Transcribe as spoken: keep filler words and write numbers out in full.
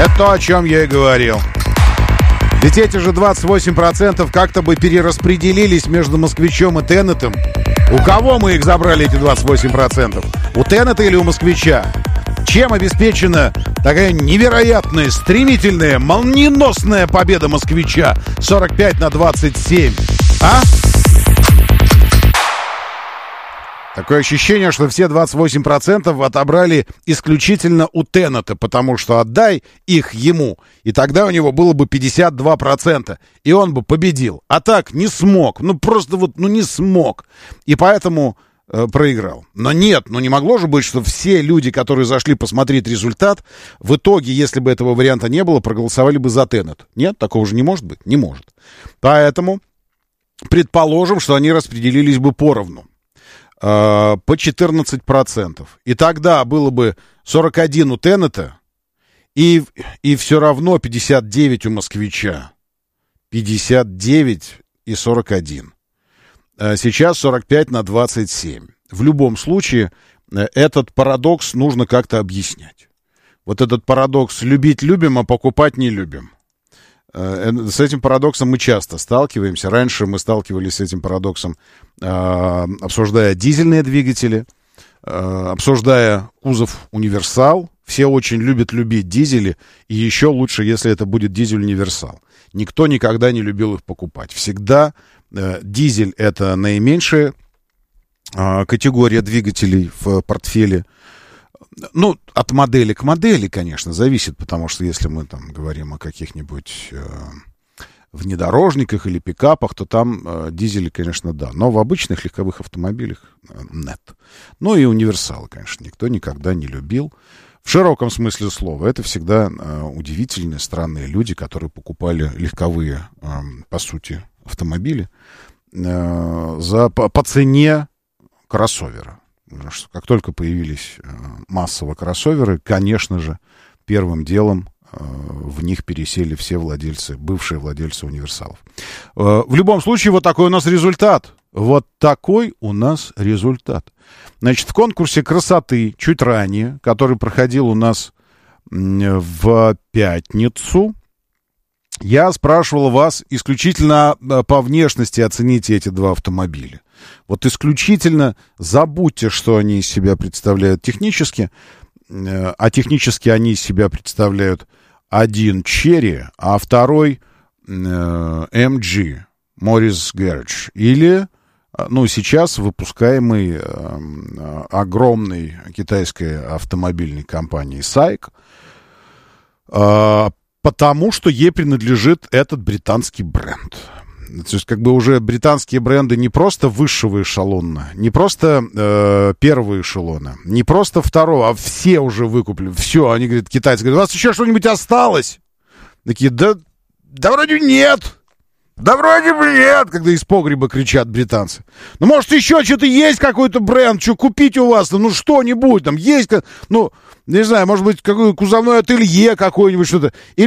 Это то, о чем я и говорил. Ведь эти же двадцать восемь процентов как-то бы перераспределились между Москвичом и Теннетом. У кого мы их забрали, эти двадцать восемь процентов? У Теннета или у Москвича? Чем обеспечена такая невероятная, стремительная, молниеносная победа Москвича? сорок пять на двадцать семь. А? Такое ощущение, что все двадцать восемь процентов отобрали исключительно у Теннета, потому что отдай их ему, и тогда у него было бы пятьдесят два процента, и он бы победил. А так не смог, ну просто вот, ну не смог. И поэтому э, проиграл. Но нет, ну не могло же быть, что все люди, которые зашли посмотреть результат, в итоге, если бы этого варианта не было, проголосовали бы за Теннет. Нет, такого же не может быть? Не может. Поэтому предположим, что они распределились бы поровну. По четырнадцать процентов. И тогда было бы сорок один у Теннета и, и все равно пятьдесят девять у Москвича. пятьдесят девять и сорок один. Сейчас сорок пять на двадцать семь. В любом случае, этот парадокс нужно как-то объяснять. Вот этот парадокс «любить любим, а покупать не любим». С этим парадоксом мы часто сталкиваемся. Раньше мы сталкивались с этим парадоксом, обсуждая дизельные двигатели, обсуждая кузов «Универсал». Все очень любят любить дизели, и еще лучше, если это будет дизель-универсал. Никто никогда не любил их покупать. Всегда дизель — это наименьшая категория двигателей в портфеле. Ну, от модели к модели, конечно, зависит, потому что если мы там говорим о каких-нибудь э, внедорожниках или пикапах, то там э, дизели, конечно, да. Но в обычных легковых автомобилях э, нет. Ну и универсалы, конечно, никто никогда не любил. В широком смысле слова. Это всегда э, удивительные, странные люди, которые покупали легковые, э, по сути, автомобили э, за, по, по цене кроссовера. Как только появились э, массово кроссоверы, конечно же, первым делом э, в них пересели все владельцы, бывшие владельцы универсалов. Э, в любом случае, вот такой у нас результат. Вот такой у нас результат. Значит, в конкурсе красоты чуть ранее, который проходил у нас в пятницу, я спрашивал вас исключительно по внешности оцените эти два автомобиля. Вот исключительно забудьте, что они из себя представляют технически, а технически они из себя представляют один Черри, а второй эм джи, Morris Garage, или, ну, сейчас выпускаемый огромной китайской автомобильной компанией Сайк, потому что ей принадлежит этот британский бренд. То есть, как бы уже британские бренды не просто высшего эшелона, не просто э, первого эшелона, не просто второго, а все уже выкупили. Все, они говорят, китайцы говорят, у вас еще что-нибудь осталось? Такие, да, да вроде нет. Да вроде бы нет, когда из погреба кричат британцы. Ну, может, еще что-то есть, какой-то бренд, что купить у вас, ну, что-нибудь там есть, ну, не знаю, может быть, какое-то кузовное ателье какое-нибудь, что-то.